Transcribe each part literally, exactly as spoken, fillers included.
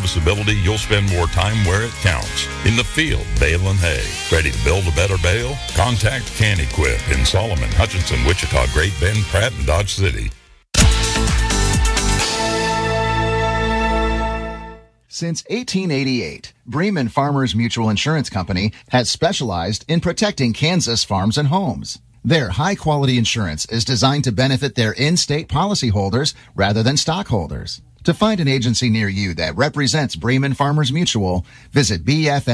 serviceability, you'll spend more time where it counts. In the field, baling hay. Ready to build a better bale? Contact Can-Equip in Solomon, Hutchinson, Wichita, Great Bend, Pratt, and Dodge City. Since eighteen eighty-eight, Bremen Farmers Mutual Insurance Company has specialized in protecting Kansas farms and homes. Their high-quality insurance is designed to benefit their in-state policyholders rather than stockholders. To find an agency near you that represents Bremen Farmers Mutual, visit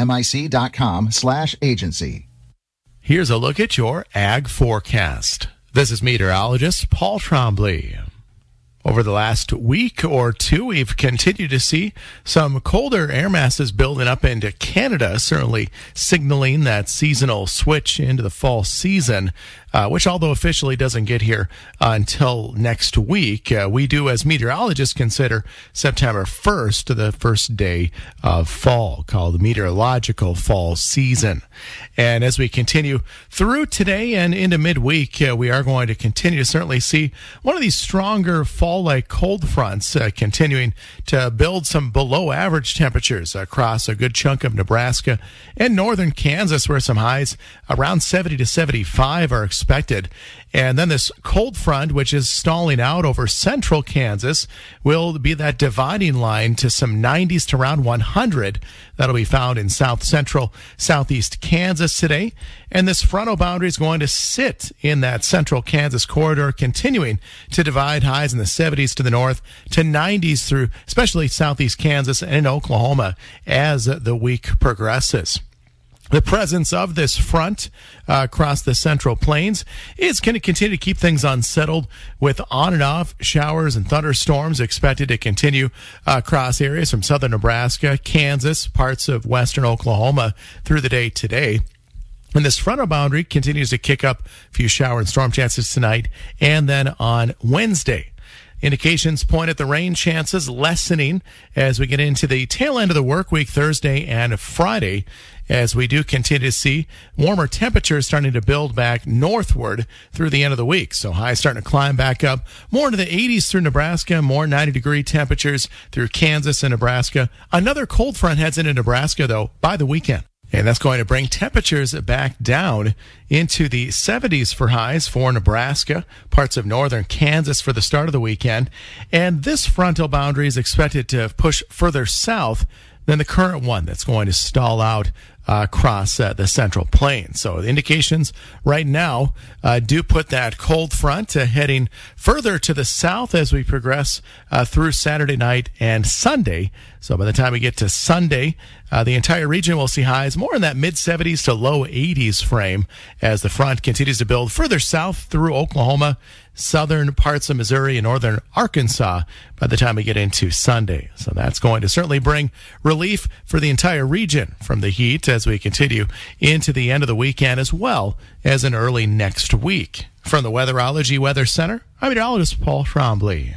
bfmic.com slash agency. Here's a look at your ag forecast. This is meteorologist Paul Trombley. Over the last week or two, we've continued to see some colder air masses building up into Canada, certainly signaling that seasonal switch into the fall season, uh, which although officially doesn't get here uh, until next week, uh, we do as meteorologists consider September first the first day of fall, called the meteorological fall season. And as we continue through today and into midweek, uh, we are going to continue to certainly see one of these stronger fall-like cold fronts uh, continuing to build some below average temperatures across a good chunk of Nebraska and northern Kansas, where some highs around seventy to seventy-five are expected. And then this cold front, which is stalling out over central Kansas, will be that dividing line to some nineties to around one hundred. That'll be found in south central, southeast Kansas today. And this frontal boundary is going to sit in that central Kansas corridor, continuing to divide highs in the seventies to the north to nineties through especially southeast Kansas and Oklahoma as the week progresses. The presence of this front uh, across the Central Plains is going to continue to keep things unsettled, with on and off showers and thunderstorms expected to continue uh, across areas from southern Nebraska, Kansas, parts of western Oklahoma through the day today. And this frontal boundary continues to kick up a few shower and storm chances tonight and then on Wednesday. Indications point at the rain chances lessening as we get into the tail end of the work week, Thursday and Friday, as we do continue to see warmer temperatures starting to build back northward through the end of the week. So highs starting to climb back up more into the eighties through Nebraska, more ninety degree temperatures through Kansas and Nebraska. Another cold front heads into Nebraska, though, by the weekend. And that's going to bring temperatures back down into the seventies for highs for Nebraska, parts of northern Kansas for the start of the weekend. And this frontal boundary is expected to push further south than the current one that's going to stall out uh, across uh, the Central Plains. So the indications right now uh, do put that cold front uh, heading further to the south as we progress uh, through Saturday night and Sunday. So by the time we get to Sunday, uh, the entire region will see highs more in that mid-seventies to low eighties frame as the front continues to build further south through Oklahoma, southern parts of Missouri, and northern Arkansas by the time we get into Sunday. So that's going to certainly bring relief for the entire region from the heat as we continue into the end of the weekend as well as in early next week. From the Weatherology Weather Center, I'm meteorologist Paul Trombley.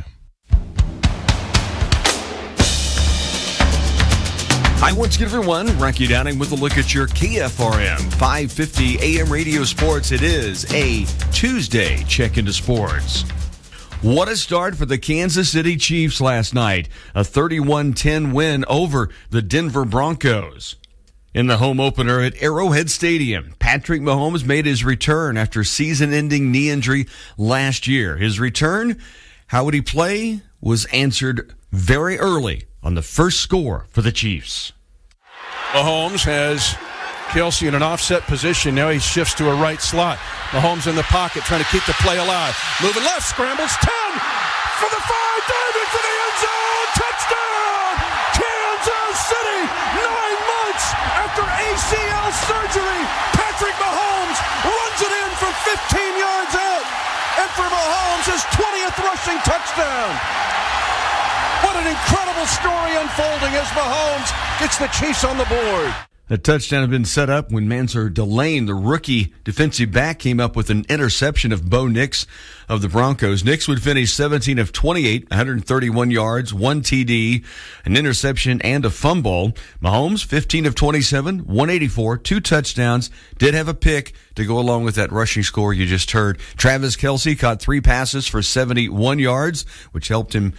Hi, once again, everyone. Rocky Downing with a look at your K F R M five fifty A M Radio Sports. It is a Tuesday check into sports. What a start for the Kansas City Chiefs last night. A thirty-one ten win over the Denver Broncos. In the home opener at Arrowhead Stadium, Patrick Mahomes made his return after season-ending knee injury last year. His return, how would he play, was answered very early on the first score for the Chiefs. Mahomes has Kelsey in an offset position. Now he shifts to a right slot. Mahomes in the pocket trying to keep the play alive. Moving left, scrambles, ten for the five, diving for the end zone, touchdown! Kansas City, nine months after A C L surgery, Patrick Mahomes runs it in from fifteen yards out. And for Mahomes, his twentieth rushing touchdown. What an incredible story unfolding as Mahomes gets the Chiefs on the board. The touchdown had been set up when Mansour Delane, the rookie defensive back, came up with an interception of Bo Nix of the Broncos. Nix would finish seventeen of twenty-eight, one hundred thirty-one yards, one T D, an interception, and a fumble. Mahomes, fifteen of twenty-seven, one eighty-four, two touchdowns, did have a pick to go along with that rushing score you just heard. Travis Kelce caught three passes for seventy-one yards, which helped him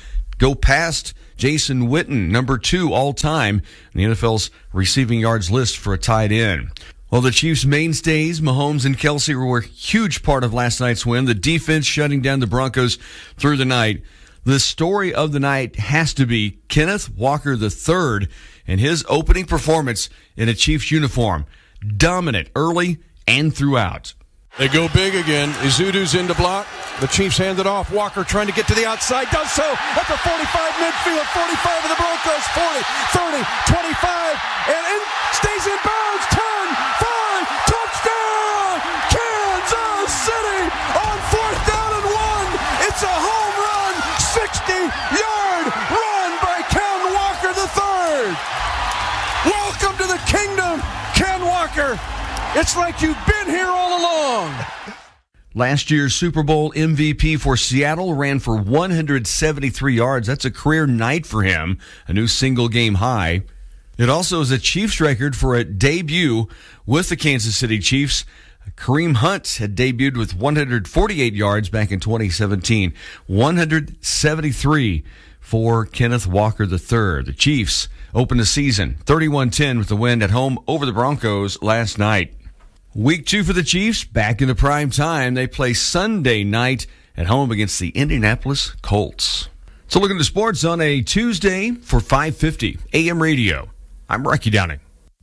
go past Jason Witten, number two all-time in the N F L's receiving yards list for a tight end. Well, the Chiefs' mainstays, Mahomes and Kelce, were a huge part of last night's win. The defense shutting down the Broncos through the night. The story of the night has to be Kenneth Walker the third and his opening performance in a Chiefs uniform. Dominant early and throughout. They go big again. Izudu's in to block. The Chiefs hand it off. Walker trying to get to the outside. Does so at the forty-five midfield. forty-five of the Broncos. forty, thirty, twenty-five. And in, stays in bounds. ten, five, touchdown! Kansas City on fourth down and one. It's a home run. sixty-yard run by Ken Walker the third. Welcome to the kingdom, Ken Walker. It's like you've been here all along. Last year's Super Bowl M V P for Seattle ran for one hundred seventy-three yards. That's a career night for him, a new single-game high. It also is a Chiefs record for a debut with the Kansas City Chiefs. Kareem Hunt had debuted with one hundred forty-eight yards back in twenty seventeen. one hundred seventy-three for Kenneth Walker the third. The Chiefs opened the season thirty-one ten with the win at home over the Broncos last night. Week two for the Chiefs, back in the prime time. They play Sunday night at home against the Indianapolis Colts. So looking to sports on a Tuesday for five fifty A M radio. I'm Rocky Downing.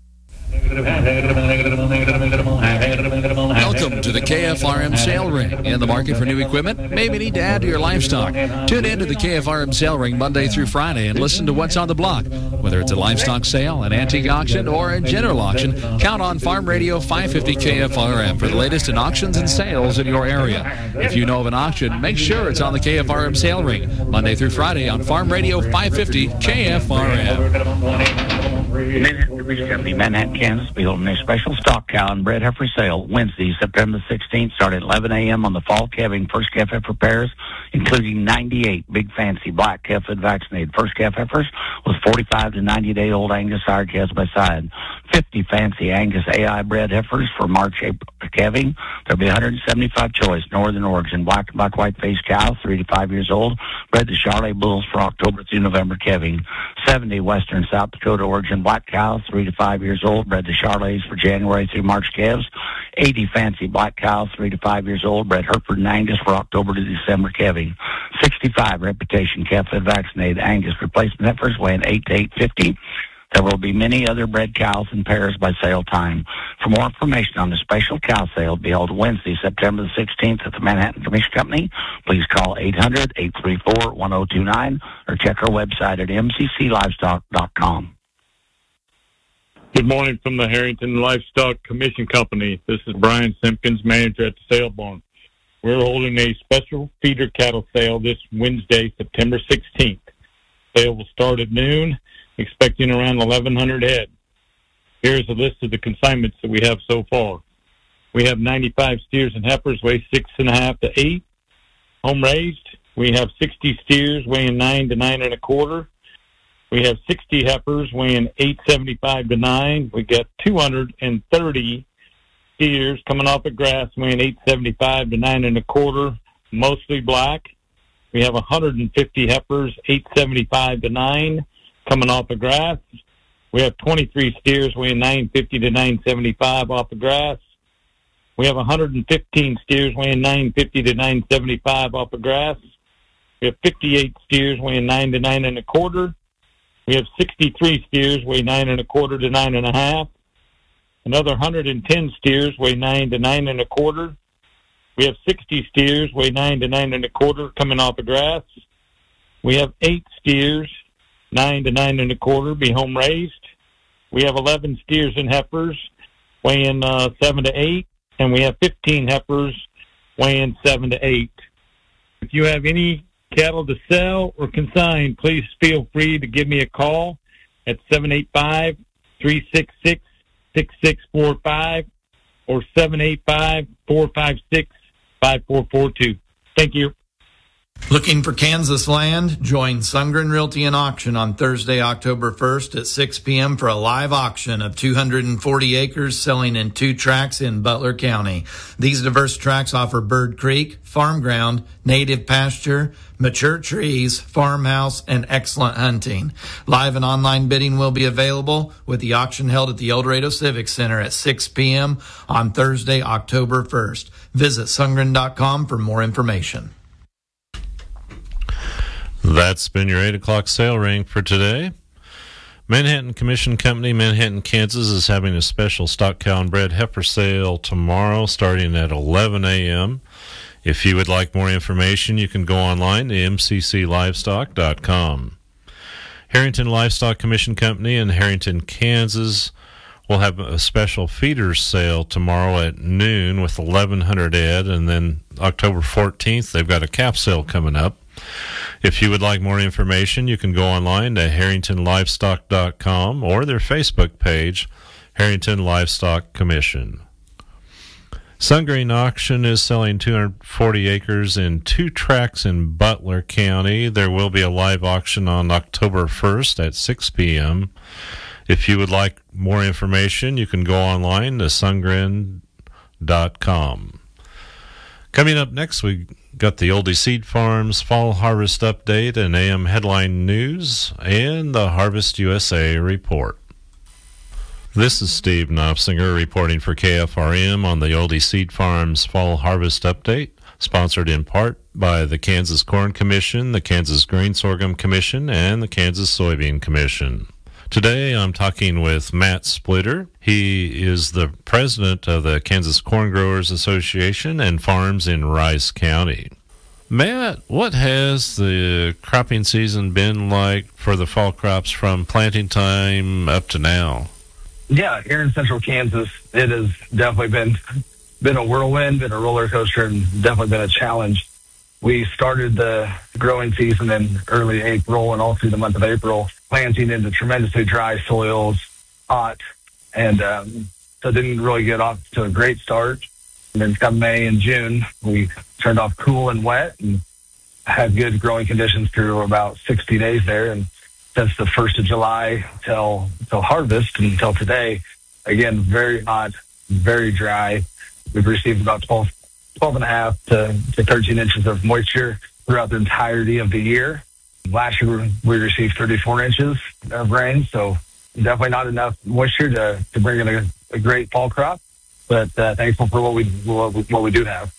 Welcome to the K F R M Sale Ring. In the market for new equipment? Maybe need to add to your livestock. Tune in to the K F R M Sale Ring Monday through Friday and listen to what's on the block. Whether it's a livestock sale, an antique auction, or a general auction, count on Farm Radio five fifty K F R M for the latest in auctions and sales in your area. If you know of an auction, make sure it's on the K F R M Sale Ring Monday through Friday on Farm Radio five fifty K F R M. Manhattan Commission Company, Manhattan, Kansas, be holding a special stock cow and bred heifer sale Wednesday, September sixteenth, starting at eleven a.m. on the fall calving first calf heifer pairs, including ninety-eight big fancy black calf fed vaccinated first calf heifers with forty-five to ninety day old Angus sire calves by side, fifty fancy Angus A I bred heifers for March April calving. There'll be one hundred seventy-five choice Northern Oregon black and black white faced cows, three to five years old, bred to Charolais bulls for October through November calving, seventy Western South Dakota Oregon black cows, three to five years old, bred to Charolais for January through March calves, eighty fancy black cows, three to five years old, bred Hereford and Angus for October to December calving, sixty-five reputation calf fed vaccinated Angus replacement heifers weighing eight to eight fifty. There will be many other bred cows and pairs by sale time. For more information on the special cow sale to be held Wednesday, September the sixteenth at the Manhattan Commission Company, please call eight hundred, eight three four, one oh two nine or check our website at m c c livestock dot com. Good morning from the Harrington Livestock Commission Company. This is Brian Simpkins, manager at the sale barn. We're holding a special feeder cattle sale this Wednesday, September sixteenth. Sale will start at noon, expecting around eleven hundred head. Here's a list of the consignments that we have so far. We have ninety-five steers and heifers, weigh six and a half to eight. Home raised, we have sixty steers weighing nine to nine and a quarter. We have sixty heifers weighing eight seventy-five to nine. We got two hundred thirty steers coming off of grass weighing eight seventy-five to nine and a quarter, mostly black. We have one hundred fifty heifers, eight seventy-five to nine, coming off of grass. We have twenty-three steers weighing nine fifty to nine seventy-five off of grass. We have one hundred fifteen steers weighing nine fifty to nine seventy-five off of grass. We have fifty-eight steers weighing nine to nine and a quarter. We have sixty-three steers weigh nine and a quarter to nine and a half. Another one hundred ten steers weigh nine to nine and a quarter. We have sixty steers weigh nine to nine and a quarter coming off of grass. We have eight steers, nine to nine and a quarter, be home raised. We have eleven steers and heifers weighing uh, seven to eight, and we have fifteen heifers weighing seven to eight. If you have any cattle to sell or consign, please feel free to give me a call at seven eight five, three six six, six six four five or seven eight five, four five six, five four four two. Thank you. Looking for Kansas land? Join Sundgren Realty and Auction on Thursday, October first at six p.m. for a live auction of two hundred forty acres selling in two tracts in Butler County. These diverse tracts offer Bird Creek, farm ground, native pasture, mature trees, farmhouse, and excellent hunting. Live and online bidding will be available with the auction held at the El Dorado Civic Center at six p.m. on Thursday, October first. Visit Sundgren dot com for more information. That's been your eight o'clock sale ring for today. Manhattan Commission Company, Manhattan, Kansas, is having a special stock cow and bred heifer sale tomorrow starting at eleven a.m. If you would like more information, you can go online to m c c livestock dot com. Harrington Livestock Commission Company in Harrington, Kansas, will have a special feeders sale tomorrow at noon with eleven hundred head, and then October fourteenth, they've got a calf sale coming up. If you would like more information, you can go online to harrington livestock dot com or their Facebook page, Harrington Livestock Commission. Sundgren Auction is selling two hundred forty acres in two tracts in Butler County. There will be a live auction on October first at six p.m. If you would like more information, you can go online to sundgren dot com. Coming up next, we got the Oldie Seed Farms Fall Harvest Update and A M Headline News and the Harvest U S A Report. This is Steve Knopfsinger reporting for K F R M on the Oldie Seed Farms Fall Harvest Update, sponsored in part by the Kansas Corn Commission, the Kansas Grain Sorghum Commission, and the Kansas Soybean Commission. Today I'm talking with Matt Splitter. He is the president of the Kansas Corn Growers Association and farms in Rice County. Matt, what has the cropping season been like for the fall crops from planting time up to now? Yeah, here in central Kansas, it has definitely been been a whirlwind, been a roller coaster, and definitely been a challenge. We started the growing season in early April and all through the month of April, planting into tremendously dry soils, hot, and um, so didn't really get off to a great start. And then come May and June, we turned off cool and wet and had good growing conditions through about sixty days there. And since the first of July till till harvest and until today, again, very hot, very dry. We've received about twelve, twelve and a half to, to thirteen inches of moisture throughout the entirety of the year. Last year, we received thirty-four inches of rain, so definitely not enough moisture to, to bring in a, a great fall crop, but uh, thankful for what we, what we what we do have.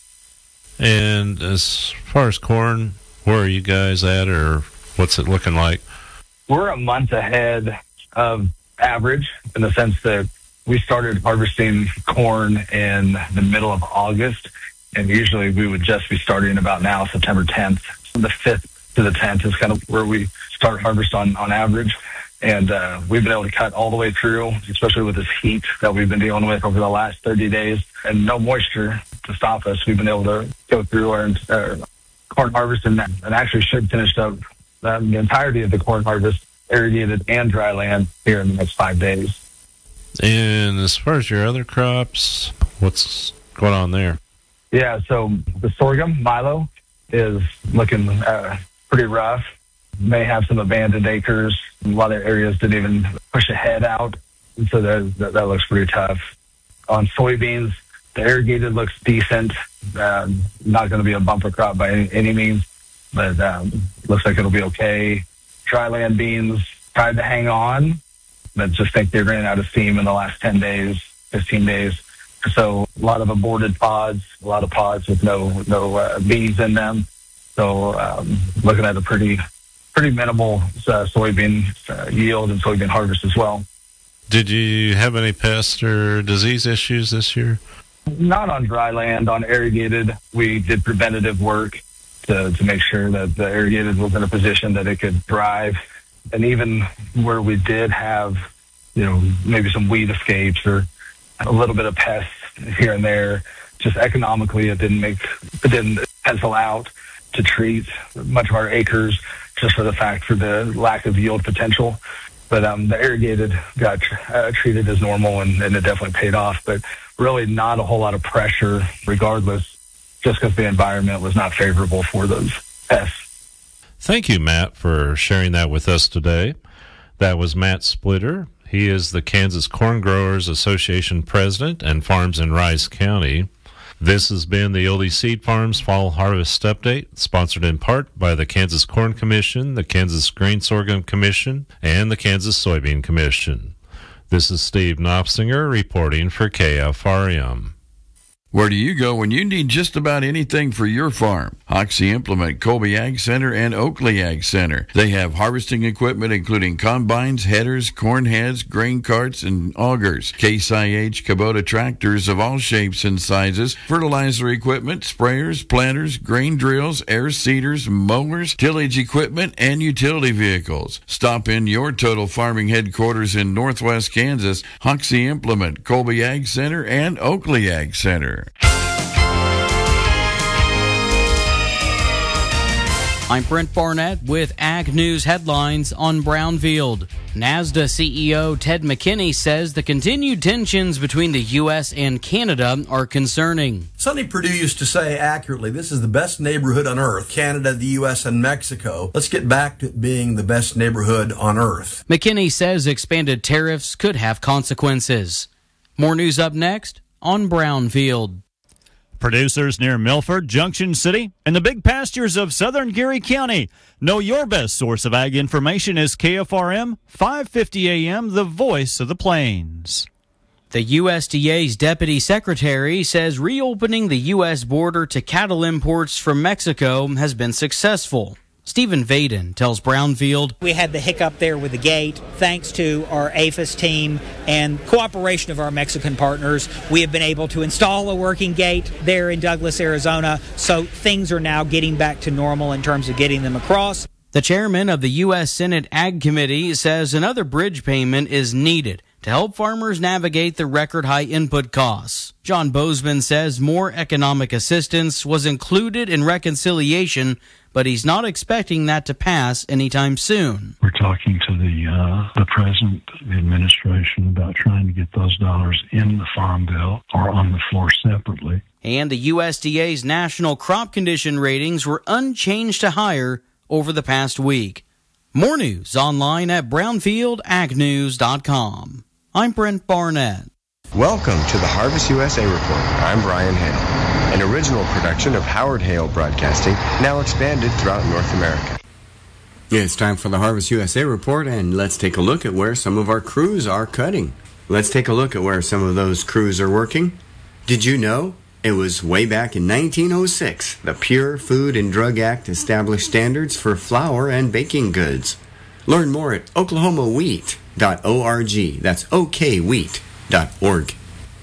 And as far as corn, where are you guys at, or what's it looking like? We're a month ahead of average in the sense that we started harvesting corn in the middle of August, and usually we would just be starting about now, September tenth. The fifth to the tenth is kind of where we start harvest on, on average. And uh, we've been able to cut all the way through, especially with this heat that we've been dealing with over the last thirty days and no moisture to stop us. We've been able to go through our uh, corn harvest and, and actually should finish up um, the entirety of the corn harvest, irrigated and dry land, here in the next five days. And as far as your other crops, what's going on there? Yeah, so the sorghum, Milo, is looking uh, pretty rough. May have some abandoned acres. A lot of areas didn't even push ahead out, and so that, that, that looks pretty tough. On soybeans, the irrigated looks decent. Um, not going to be a bumper crop by any, any means, but um, looks like it'll be okay. Dryland beans tried to hang on, but just think they ran out of steam in the last ten days, fifteen days. So a lot of aborted pods, a lot of pods with no no uh, beans in them. So um, looking at a pretty pretty minimal uh, soybean uh, yield and soybean harvest as well. Did you have any pest or disease issues this year? Not on dry land. On irrigated, we did preventative work to, to make sure that the irrigated was in a position that it could thrive. And even where we did have, you know, maybe some weed escapes or a little bit of pests here and there, just economically it didn't make, it didn't pencil out to treat much of our acres just for the fact for the lack of yield potential. But um, the irrigated got uh, treated as normal, and, and it definitely paid off. But really not a whole lot of pressure regardless, just because the environment was not favorable for those pests. Thank you, Matt, for sharing that with us today. That was Matt Splitter. He is the Kansas Corn Growers Association president and farms in Rice County. This has been the Oldie Seed Farms Fall Harvest Update, sponsored in part by the Kansas Corn Commission, the Kansas Grain Sorghum Commission, and the Kansas Soybean Commission. This is Steve Knopsinger reporting for K F R M. Where do you go when you need just about anything for your farm? Hoxie Implement, Colby Ag Center, and Oakley Ag Center. They have harvesting equipment including combines, headers, corn heads, grain carts, and augers. Case I H Kubota tractors of all shapes and sizes, fertilizer equipment, sprayers, planters, grain drills, air seeders, mowers, tillage equipment, and utility vehicles. Stop in your Total Farming headquarters in Northwest Kansas, Hoxie Implement, Colby Ag Center, and Oakley Ag Center. I'm Brent Barnett with Ag News headlines on Brownfield. NASDA C E O Ted McKinney says the continued tensions between the U S and Canada are concerning. Sonny Perdue used to say accurately, this is the best neighborhood on earth, Canada, the U S, and Mexico. Let's get back to it being the best neighborhood on earth. McKinney says expanded tariffs could have consequences. More news up next on Brownfield. Producers near Milford, Junction City, and the big pastures of southern Geary County. Know your best source of ag information is K F R M, five fifty A M, the voice of the plains. The U S D A's deputy secretary says reopening the U S border to cattle imports from Mexico has been successful. Stephen Vaden tells Brownfield. We had the hiccup there with the gate. Thanks to our A P H I S team and cooperation of our Mexican partners, we have been able to install a working gate there in Douglas, Arizona. So things are now getting back to normal in terms of getting them across. The chairman of the U S Senate Ag Committee says another bridge payment is needed to help farmers navigate the record high input costs. John Bozeman says more economic assistance was included in reconciliation, but he's not expecting that to pass anytime soon. We're talking to the uh, the present administration about trying to get those dollars in the Farm Bill or on the floor separately. And the U S D A's national crop condition ratings were unchanged to higher over the past week. More news online at brownfield ag news dot com. I'm Brent Barnett. Welcome to the Harvest U S A Report. I'm Brian Hale, an original production of Howard Hale Broadcasting, now expanded throughout North America. It's time for the Harvest U S A Report, and let's take a look at where some of our crews are cutting. Let's take a look at where some of those crews are working. Did you know? It was way back in nineteen oh six, the Pure Food and Drug Act established standards for flour and baking goods. Learn more at oklahoma wheat dot org. That's O K wheat dot org.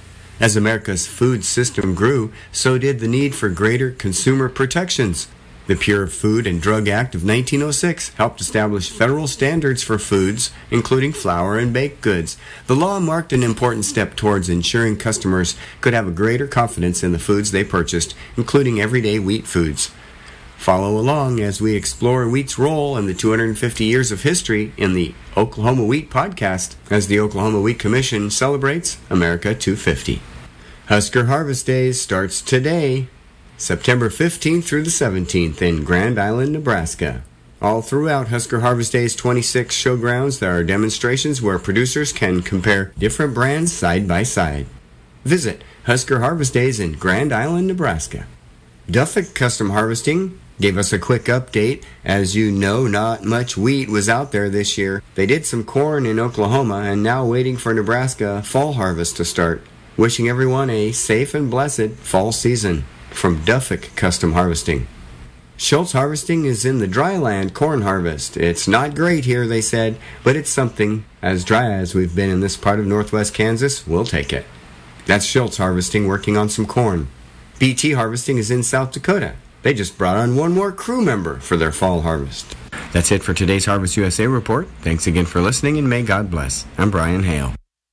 As America's food system grew, so did the need for greater consumer protections. The Pure Food and Drug Act of nineteen oh six helped establish federal standards for foods, including flour and baked goods. The law marked an important step towards ensuring customers could have a greater confidence in the foods they purchased, including everyday wheat foods. Follow along as we explore wheat's role in the two hundred fifty years of history in the Oklahoma Wheat Podcast as the Oklahoma Wheat Commission celebrates America two fifty. Husker Harvest Days starts today, September fifteenth through the seventeenth in Grand Island, Nebraska. All throughout Husker Harvest Day's twenty-six showgrounds, there are demonstrations where producers can compare different brands side by side. Visit Husker Harvest Days in Grand Island, Nebraska. Duffick Custom Harvesting gave us a quick update. As you know, not much wheat was out there this year. They did some corn in Oklahoma and now waiting for Nebraska fall harvest to start. Wishing everyone a safe and blessed fall season. From Duffick Custom Harvesting. Schultz Harvesting is in the dryland corn harvest. It's not great here, they said, but it's something. As dry as we've been in this part of northwest Kansas, we'll take it. That's Schultz Harvesting working on some corn. B T Harvesting is in South Dakota. They just brought on one more crew member for their fall harvest. That's it for today's Harvest U S A Report. Thanks again for listening, and may God bless. I'm Brian Hale.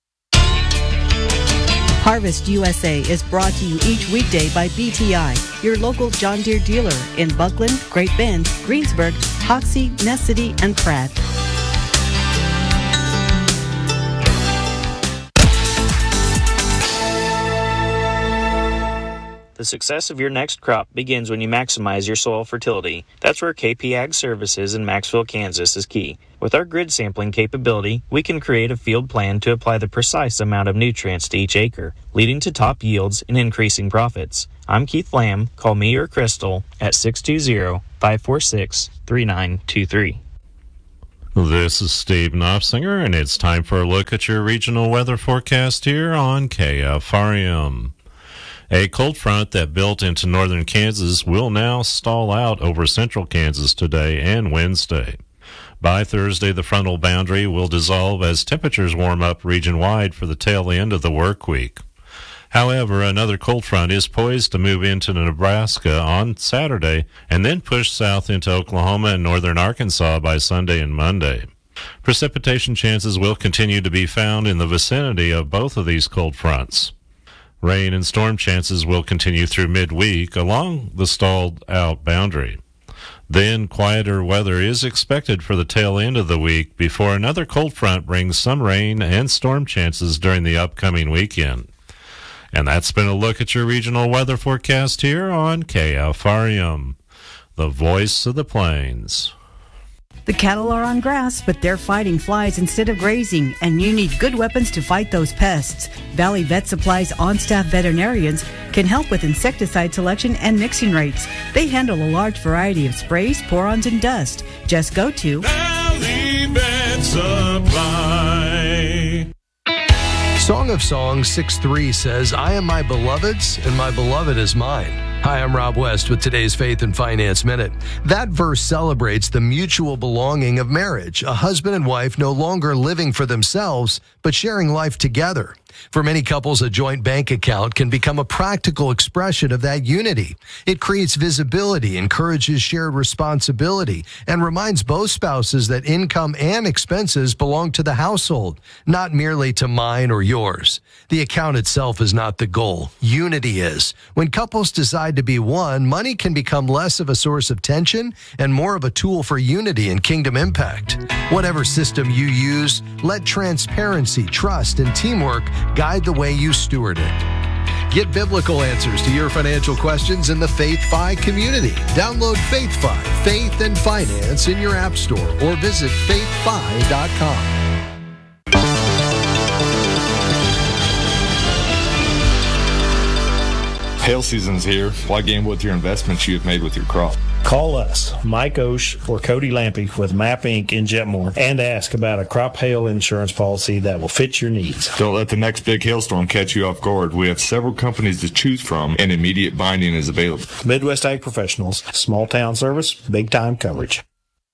Harvest U S A is brought to you each weekday by B T I, your local John Deere dealer in Buckland, Great Bend, Greensburg, Hoxie, Ness City, and Pratt. The The success of your next crop begins when you maximize your soil fertility. That's where K P Ag Services in Maxville, Kansas is key. With our grid sampling capability, we can create a field plan to apply the precise amount of nutrients to each acre, leading to top yields and increasing profits. I'm Keith Lamb. Call me or Crystal at six two zero, five four six, three nine two three. This is Steve Knopfsinger, and it's time for a look at your regional weather forecast here on K F R M. A cold front that built into northern Kansas will now stall out over central Kansas today and Wednesday. By Thursday, the frontal boundary will dissolve as temperatures warm up region-wide for the tail end of the work week. However, another cold front is poised to move into Nebraska on Saturday and then push south into Oklahoma and northern Arkansas by Sunday and Monday. Precipitation chances will continue to be found in the vicinity of both of these cold fronts. Rain and storm chances will continue through midweek along the stalled-out boundary. Then quieter weather is expected for the tail end of the week before another cold front brings some rain and storm chances during the upcoming weekend. And that's been a look at your regional weather forecast here on K F R M, the voice of the plains. The cattle are on grass, but they're fighting flies instead of grazing, and you need good weapons to fight those pests. Valley Vet Supply's on-staff veterinarians can help with insecticide selection and mixing rates. They handle a large variety of sprays, pour-ons, and dust. Just go to Valley Vet Supply. Song of Songs six three says, I am my beloved's, and my beloved is mine. Hi, I'm Rob West with today's Faith and Finance Minute. That verse celebrates the mutual belonging of marriage, a husband and wife no longer living for themselves, but sharing life together. For many couples, a joint bank account can become a practical expression of that unity. It creates visibility, encourages shared responsibility, and reminds both spouses that income and expenses belong to the household, not merely to mine or yours. The account itself is not the goal. Unity is. When couples decide to be one, money can become less of a source of tension and more of a tool for unity and kingdom impact. Whatever system you use, let transparency, trust, and teamwork guide the way you steward it. Get biblical answers to your financial questions in the FaithFi community. Download FaithFi, Faith and Finance in your app store or visit faith fi dot com. Hail season's here. Why gamble with your investments you have made with your crop? Call us, Mike Osh or Cody Lampy with Map Incorporated in Jetmore, and ask about a crop hail insurance policy that will fit your needs. Don't let the next big hailstorm catch you off guard. We have several companies to choose from, and immediate binding is available. Midwest Ag Professionals, small town service, big time coverage.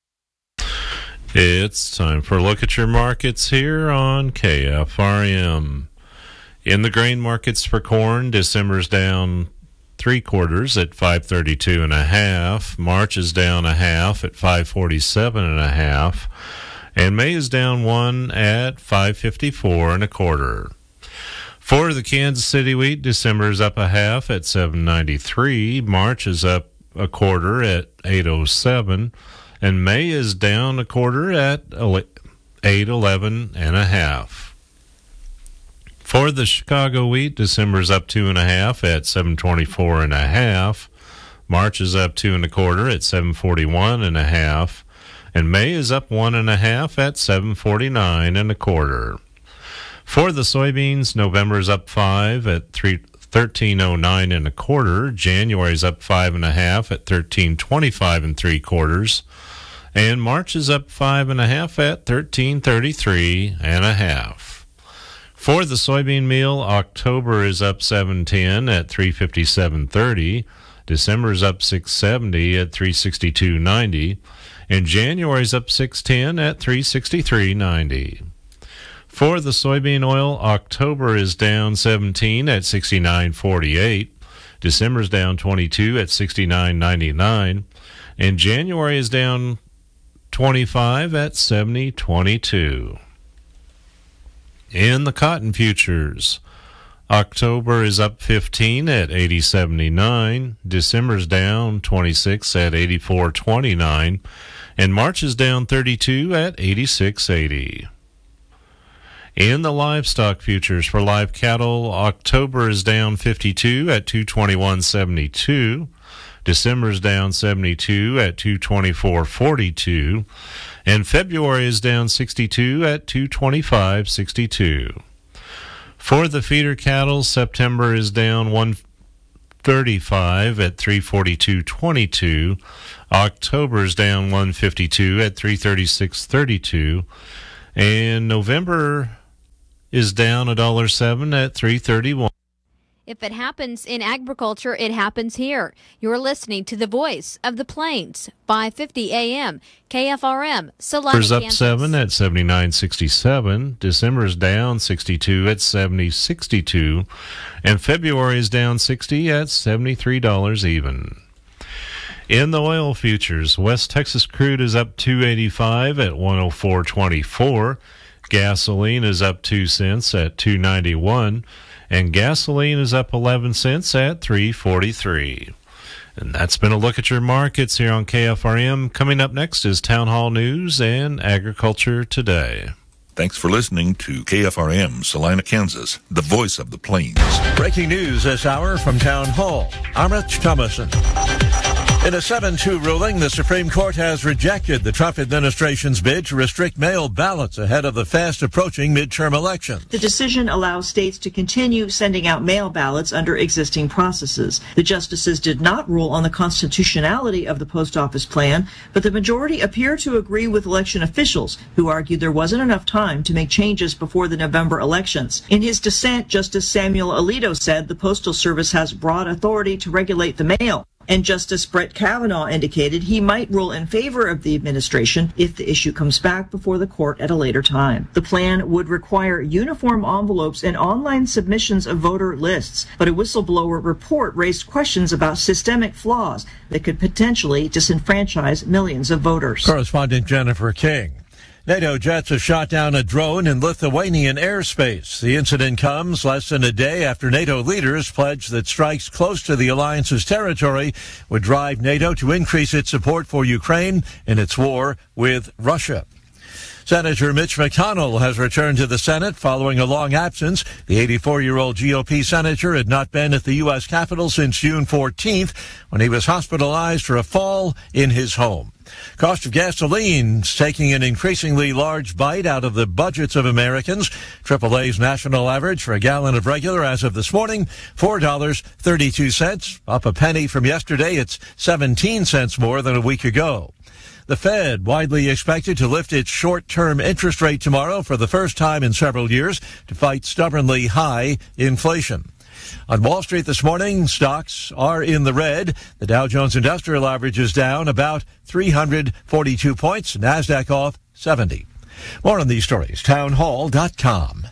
It's time for a look at your markets here on K F R M. In the grain markets for corn, December's down three quarters at five thirty-two and a half. March is down a half at five forty-seven and a half, and May is down one at five fifty-four and a quarter. For the Kansas City wheat, December is up a half at seven ninety-three. March is up a quarter at eight oh seven, and May is down a quarter at eight eleven and a half. For the Chicago wheat, December's up two and a half at seven twenty-four and a half. March is up two and a quarter at seven forty-one and a half, and May is up one and a half at seven forty-nine and a quarter. For the soybeans, November's up five at thirteen oh nine and a quarter. January's up five and a half at thirteen twenty-five and three quarters, and March is up five and a half at thirteen thirty-three and a half. For the soybean meal, October is up seven ten at three fifty-seven thirty. December is up six seventy at three sixty-two ninety, and January is up six ten at three sixty-three ninety. For the soybean oil, October is down seventeen at sixty-nine forty-eight. December is down twenty-two at sixty-nine ninety-nine, and January is down twenty-five at seventy twenty-two. In the cotton futures, October is up fifteen at eighty seventy-nine, December's down twenty-six at eighty-four twenty-nine, and March is down thirty-two at eighty-six eighty. In the livestock futures for live cattle, October is down fifty-two at two twenty-one seventy-two. December is down seventy-two at two twenty-four forty-two. And February is down sixty-two at two twenty-five sixty-two. For the feeder cattle, September is down one thirty-five at three forty-two twenty-two. October is down one fifty-two at three thirty-six thirty-two. And November is down one dollar seven at three thirty-one. If it happens in agriculture, it happens here. You're listening to the Voice of the Plains, five fifty A M, K F R M, Salina, December's up Kansas. seven at seventy-nine sixty-seven. December's down sixty-two at seventy sixty-two. And February is down sixty at seventy-three dollars even. In the oil futures, West Texas crude is up two eighty-five at one oh four twenty-four. Gasoline is up two cents at two ninety-one. And gasoline is up eleven cents at three forty-three. And that's been a look at your markets here on K F R M. Coming up next is Town Hall News and Agriculture Today. Thanks for listening to K F R M, Salina, Kansas, the voice of the plains. Breaking news this hour from Town Hall. I'm Rich Thomason. In a seven two ruling, the Supreme Court has rejected the Trump administration's bid to restrict mail ballots ahead of the fast-approaching midterm election. The decision allows states to continue sending out mail ballots under existing processes. The justices did not rule on the constitutionality of the post office plan, but the majority appear to agree with election officials who argued there wasn't enough time to make changes before the November elections. In his dissent, Justice Samuel Alito said the Postal Service has broad authority to regulate the mail. And Justice Brett Kavanaugh indicated he might rule in favor of the administration if the issue comes back before the court at a later time. The plan would require uniform envelopes and online submissions of voter lists, but a whistleblower report raised questions about systemic flaws that could potentially disenfranchise millions of voters. Correspondent Jennifer King. NATO jets have shot down a drone in Lithuanian airspace. The incident comes less than a day after NATO leaders pledged that strikes close to the alliance's territory would drive NATO to increase its support for Ukraine in its war with Russia. Senator Mitch McConnell has returned to the Senate following a long absence. The eighty-four-year-old G O P senator had not been at the U S Capitol since June fourteenth when he was hospitalized for a fall in his home. Cost of gasoline is taking an increasingly large bite out of the budgets of Americans. triple A's national average for a gallon of regular as of this morning, four dollars and thirty-two cents, up a penny from yesterday. It's seventeen cents more than a week ago. The Fed widely expected to lift its short-term interest rate tomorrow for the first time in several years to fight stubbornly high inflation. On Wall Street this morning, stocks are in the red. The Dow Jones Industrial Average is down about three hundred forty-two points. NASDAQ off seventy. More on these stories, town hall dot com.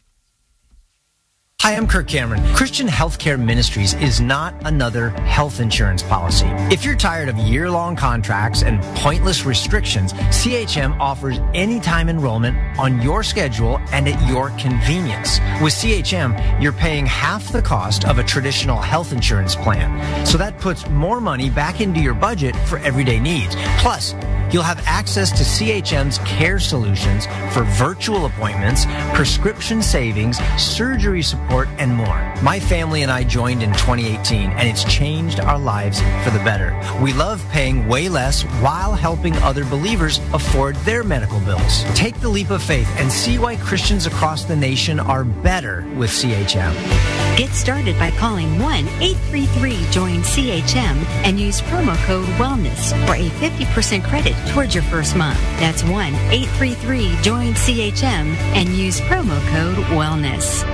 Hi, I'm Kirk Cameron. Christian Healthcare Ministries is not another health insurance policy. If you're tired of year-long contracts and pointless restrictions, C H M offers anytime enrollment on your schedule and at your convenience. With C H M, you're paying half the cost of a traditional health insurance plan. So that puts more money back into your budget for everyday needs. Plus, you'll have access to C H M's care solutions for virtual appointments, prescription savings, surgery support, and more. My family and I joined in twenty eighteen, and it's changed our lives for the better. We love paying way less while helping other believers afford their medical bills. Take the leap of faith and see why Christians across the nation are better with C H M. Get started by calling one eight three three join C H M and use promo code WELLNESS for a fifty percent credit towards your first month. That's one eight three three join C H M and use promo code WELLNESS.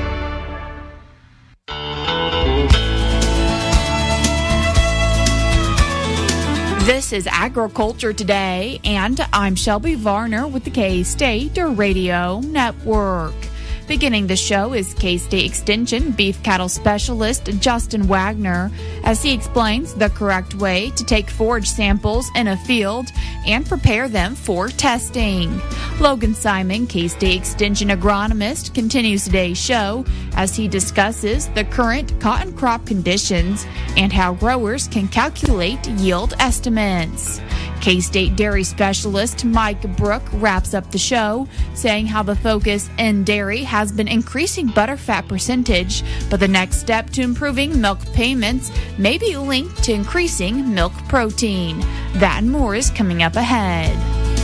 This is Agriculture Today, and I'm Shelby Varner with the K-State Radio Network. Beginning the show is K-State Extension beef cattle specialist Justin Wagner as he explains the correct way to take forage samples in a field and prepare them for testing. Logan Simon, K-State Extension agronomist, continues today's show as he discusses the current cotton crop conditions and how growers can calculate yield estimates. K-State dairy specialist Mike Brook wraps up the show, saying how the focus in dairy has been increasing butterfat percentage, but the next step to improving milk payments may be linked to increasing milk protein. That and more is coming up ahead.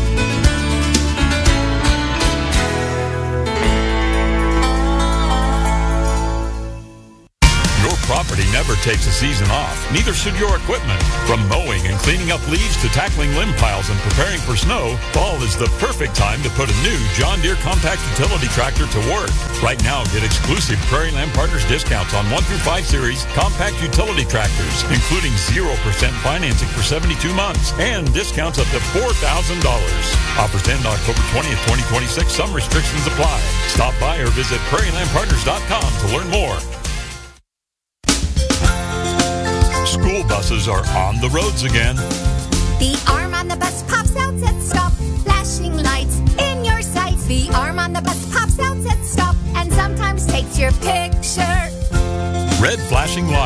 Property never takes a season off. Neither should your equipment. From mowing and cleaning up leaves to tackling limb piles and preparing for snow, fall is the perfect time to put a new John Deere compact utility tractor to work. Right now, get exclusive Prairie Land Partners discounts on one through five series compact utility tractors, including zero percent financing for seventy-two months and discounts up to four thousand dollars. Offers end October twentieth, twenty twenty-six. Some restrictions apply. Stop by or visit prairie land partners dot com to learn more. School buses are on the roads again. The arm on the bus pops out at stop, flashing lights in your sights. The arm on the bus pops out at stop and sometimes takes your picture. Red flashing lights.